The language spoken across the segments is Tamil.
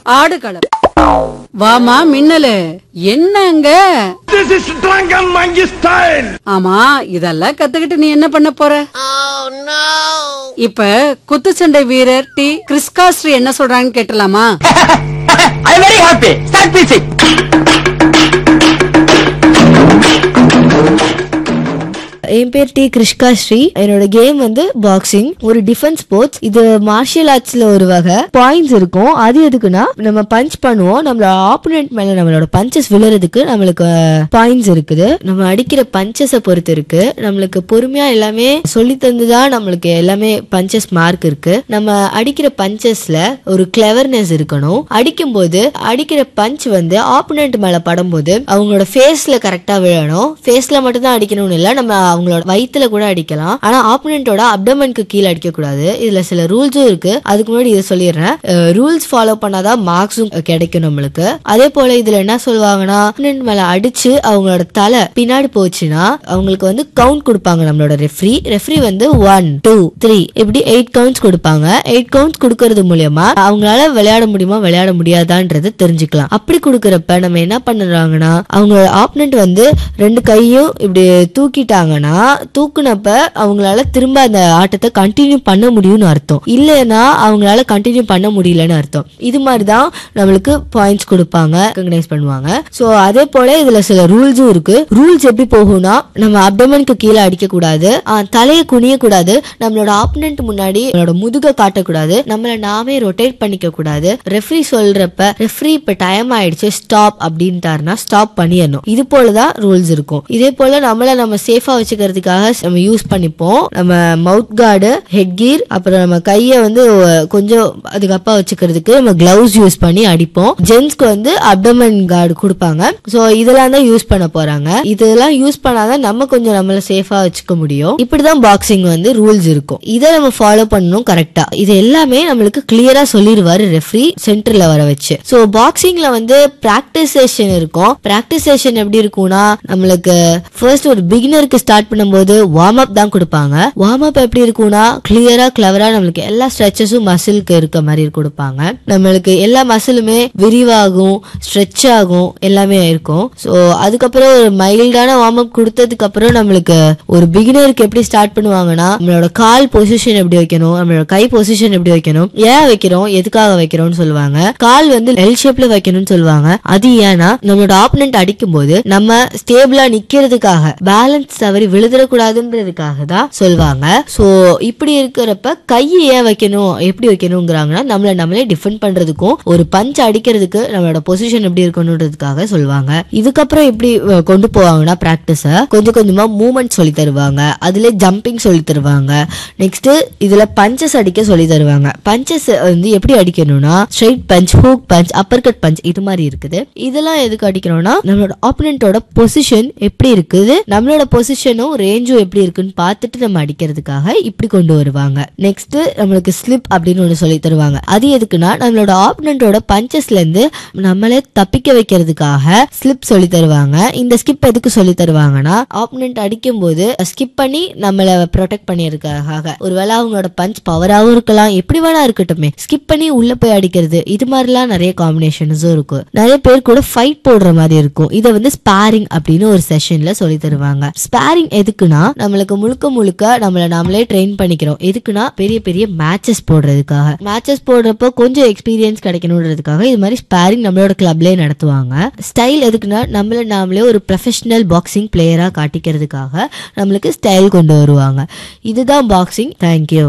ஆடுகளம். வாமா மின்னலு, என்னங்க? ஆமா, இதெல்லாம் கத்துக்கிட்டு நீ என்ன பண்ண போற? இப்ப குத்துச்சண்டை வீரர் டி கிறிஸ்காஸ்ட்ரி என்ன சொல்றாங்கன்னு கேட்டலாமா? I am very happy. Start preaching. என் பேர் டி கிருஷ்காஸ்ரீ. என்னோட கேம் வந்து பாக்ஸிங், ஒரு டிஃபென்ஸ் ஸ்போர்ட்ஸ். இது மார்ஷியல் ஆர்ட்ஸ்ல ஒரு வகை. பாயிண்ட்ஸ் இருக்கும். அது எதுக்குன்னா, நம்ம பஞ்ச் பண்ணுவோம், நம்மளோட ஆப்போனன்ட் மேல நம்மளோட பஞ்சஸ் விழுறதுக்கு நம்மளுக்கு பாயிண்ட்ஸ் இருக்குது. நம்ம அடிக்கிற பஞ்சஸை பொறுத்து இருக்கு. நம்மளுக்கு பொறுமையா எல்லாமே சொல்லி தந்துதான் நம்மளுக்கு எல்லாமே பஞ்சஸ் மார்க் இருக்கு. நம்ம அடிக்கிற பஞ்சஸ்ல ஒரு கிளவர்னஸ் இருக்கணும். அடிக்கும் போது அடிக்கிற பஞ்ச் வந்து ஆப்போனன்ட் மேல படும்போது அவங்களோட ஃபேஸ்ல கரெக்டா விழணும். ஃபேஸ்ல மட்டும் தான் அடிக்கணும்னு இல்ல, நம்ம அவங்களோட வயித்துல கூட அடிக்கலாம். ஆனா ஆப்போனன்ட்டோட அப்டமனுக்கு கீழே அடிக்க கூடாது. இதுல சில ரூல்ஸும் இருக்கு. அதுக்கு முன்னாடி இதை சொல்லிடுறேன். ரூல்ஸ் ஃபாலோ பண்ணாதான் மார்க்ஸும் கிடைக்கும் நம்மளுக்கு. அதே போல இதுல என்ன சொல்லுவாங்கன்னா, ஆப்போனன்ட் மேல அடிச்சு அவங்களோட தலை பின்னாடி போச்சுன்னா அவங்களுக்கு வந்து கவுண்ட் கொடுப்பாங்க நம்மளோட ரெஃப்ரி வந்து 1 2 3 இப்படி 8 கவுண்ட்ஸ் கொடுப்பாங்க. 8 கவுண்ட்ஸ் கொடுக்கறது மூலமா அவங்களால விளையாட முடியுமா விளையாட முடியாதான்றது தெரிஞ்சுக்கலாம். அப்படி கொடுக்கறப்ப நம்ம என்ன பண்ணுறாங்கன்னா, அவங்களோட ஆப்போனன்ட் வந்து 2 கையும் இப்படி தூக்கிட்டாங்கன்னா, தூக்குனப்ப அவங்களால திரும்ப அந்த ஆட்டத்தை கண்டினியூ பண்ண முடியும்னு அர்த்தம். இல்லைன்னா அவங்களால கண்டினியூ பண்ண முடியலன்னு அர்த்தம். இது மாதிரிதான் நம்மளுக்கு பாயிண்ட்ஸ் கொடுப்பாங்க, ரெகக்னைஸ் பண்ணுவாங்க. சோ அதே போல இதுல சில ரூல்ஸும் இருக்கு. ரூல்ஸ் எப்படி போகும்னா, நம்ம அப்டமனுக்கு கீழே அடிக்க கூடாது, தலையை குனிய கூடாது, நம்மளோட ஆப்போனன்ட் முன்னாடி நம்மளோட முதுக காட்டக்கூடாது, நம்மள நாமே ரொட்டேட் பண்ணிக்க கூடாது. ரெஃப்ரி சொல்றப்ப ரெஃப்ரி இப்ப டைம் ஆயிடுச்சு ஸ்டாப் அப்படின்ட்டாருன்னா ஸ்டாப் பண்ணிடணும். இது போலதான் ரூல்ஸ் இருக்கும். இதே போல நம்ம சேஃபா வச்சுக்கிறதுக்காக நம்ம யூஸ் பண்ணிப்போம். நம்ம மவுத் கார்டு, ஹெட் கீர், அப்புறம் நம்ம கையை வந்து கொஞ்சம் அதுக்கப்பா வச்சுக்கிறதுக்கு நம்ம கிளவுஸ் யூஸ் பண்ணி அடிப்போம். ஜென்ஸ்க்கு வந்து அப்டமன் கார்டு கொடுப்பாங்க. சோ இதெல்லாம் தான் யூஸ் பண்ண போறாங்க. இதெல்லாம் யூஸ் பண்ணாதான் நம்ம கொஞ்சம் நம்மள சேஃபா வச்சுக்க முடியும். இப்படிதான் பாக்ஸிங் வந்து ரூல்ஸ் இருக்கும். இதை நம்ம ஃபாலோ பண்ணணும் கரெக்டா. இது எல்லாமே நம்மளுக்கு கிளியரா சொல்லிடுவாரு ரெஃப்ரி சென்டர்ல வர வச்சு. சோ பாக்ஸிங்ல வந்து பிராக்டிஸ் செஷன் இருக்கும். பிராக்டிஸ் செஷன் எப்படி இருக்கும்னா, நம்மளுக்கு ஃபர்ஸ்ட் ஒரு பிகினருக்கு ஸ்டார்ட் பண்ணும்போது வார்ம் அப் தான் கொடுப்பாங்க. வார்ம் அப் எப்படி இருக்கும்னா, கிளியரா கிளவரா நம்மளுக்கு எல்லா ஸ்ட்ரெச்சஸும் மசிலுக்கு இருக்க மாதிரி கொடுப்பாங்க. நம்மளுக்கு எல்லா மசிலுமே விரிவாகும், ஸ்ட்ரெச் ஆகும், எல்லாமே இருக்கும். சோ அதுக்கப்புறம் ஒரு மைல்டான வார்ம் அப் கொடுத்ததுக்கு அப்புறம் நம்மளுக்கு ஒரு பிகினருக்கு எப்படி ஸ்டார்ட் பண்ணுவாங்கன்னா, நம்மளோட கால் பொசிஷன் எப்படி வைக்கணும், நம்மளோட கை பொசிஷன் எப்படி வைக்கணும், ஏன் வைக்கிறோம், எதுக்காக வைக்கிறோம்னு சொல்லுவாங்க. கால் வந்து எல் ஷேப்ல வைக்கணும்னு சொல்லுவாங்க. அது ஏன்னா நம்மளோட ஆப்போனன்ட் அடிக்கும் போது நம்ம ஸ்டேபிளா நிக்கிறதுக்காக, பேலன்ஸ் தவறி விழுதுறக்கூடாதுன்றதுக்காக தான் சொல்லுவாங்க. சோ இப்படி இருக்கிறப்ப கையை ஏன் வைக்கணும், எப்படி வைக்கணும்ங்கிறாங்கன்னா, நம்மளே டிஃபெண்ட் பண்றதுக்கும் ஒரு பஞ்ச் அடிக்கிறதுக்கு நம்மளோட பொசிஷன் எப்படி இருக்கணும்ன்றதுக்காக சொல்லுவாங்க. இதுக்கப்புறம் எப்படி கொண்டு போவாங்கன்னா, பிராக்டிஸ கொஞ்சம் கொஞ்சமா மூவ்மெண்ட் சொல்லி தருவாங்க. அதுல ஜம்பிங் சொல்லி தருவாங்க. நெக்ஸ்ட் இதுல பஞ்சஸ் அடிக்க சொல்லி தருவாங்க. பஞ்சஸ் வந்து எப்படி அடிக்கணும்னா, straight punch, hook punch, Appar cut punch, இது மாதிரி இருக்குது. இதெல்லாம் எதுக்கு அடிக்கணும்னா, நம்மளோட ஆப்போனன்ட்டோட பொசிஷன் எப்படி இருக்குது, நம்மளோட பொசிஷனும் ரேஞ்சும் எப்படி இருக்குன்னு பார்த்துட்டு நம்ம அடிக்கிறதுக்காக இப்படி கொண்டு வருவாங்க. நெக்ஸ்ட் நம்மளுக்கு ஸ்லிப் அப்படின்னு ஒண்ணு சொல்லி தருவாங்க. அது எதுக்குன்னா, நம்மளோட ஆப்போனன்ட்டோட பஞ்சஸ்ல இருந்து நம்மளே தப்பிக்க வைக்கிறதுக்காக ஸ்லிப் சொல்லி தருவாங்க. இந்த ஸ்கிப் எதுக்கு சொல்லி தருவாங்கன்னா, ஆப்போனன்ட் அடிக்கும் போது ஸ்கிப் பண்ணி நம்மள ப்ரொடெக்ட் பண்ணிருக்காக. ஒருவேளை அவங்களோட பஞ்ச் பவராகவும் இருக்கலாம், எப்படி வேணா இருக்கட்டுமே, ஸ்கிப் பண்ணி உள்ள போய் அடிக்கிறது, இது மாதிரிலாம் நிறைய காம்பினேஷன்ஸும் இருக்கும். நிறைய பேர் கூட ஃபைட் போடுற மாதிரி இருக்கும். இதை வந்து ஸ்பாரிங் அப்படின்னு ஒரு செஷன்ல சொல்லி தருவாங்க. ஸ்பாரிங் எதுக்குன்னா, நம்மளுக்கு முழுக்க நம்மள நாமளே ட்ரெயின் பண்ணிக்கிறோம். எதுக்குன்னா, பெரிய பெரிய மேட்சஸ் போடுறதுக்காக. மேட்சஸ் போடுறப்போ கொஞ்சம் எக்ஸ்பீரியன்ஸ் கிடைக்கணும்ன்றதுக்காக இது மாதிரி ஸ்பாரிங் நம்மளோட கிளப்லயே நடத்துவாங்க. ஸ்டைல் எதுக்குன்னா, நம்மள நாமளே ஒரு ப்ரொஃபஷனல் பாக்ஸிங் பிளேயரா காட்டிக்கிறதுக்காக நம்மளுக்கு ஸ்டைல் கொண்டு வருவாங்க. இதுதான் பாக்ஸிங். தேங்க்யூ.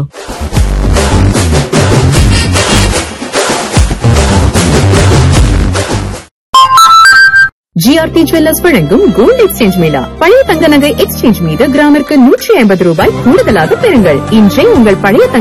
ஜிஆர்டி ஜுவல்லர்ஸ் வழங்கும் கோல்ட் எக்ஸ்சேஞ்ச் மேளா. பழைய தங்க நகை எக்ஸ்சேஞ்ச் மீது கிராமிற்கு 150 ரூபாய் கூடுதலாக பெறுங்கள். இன்றே உங்கள் பழைய